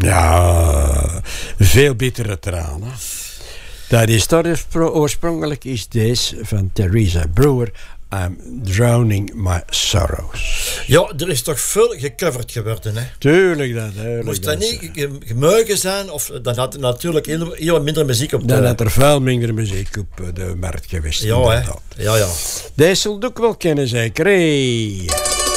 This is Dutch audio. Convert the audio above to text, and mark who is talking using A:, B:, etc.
A: Ja, veel bittere tranen. Dat is oorspronkelijk is deze van Theresa Brewer. I'm drowning my sorrows.
B: Ja, er is toch veel gecoverd geworden, hè?
A: Tuurlijk.
B: Moest dat niet gemogen zijn, of dan had er natuurlijk heel minder muziek op de...
A: Dan had er veel minder muziek op de markt geweest.
B: Ja, hè? Ja.
A: Deze zult ook wel kennen, zeker. Hey.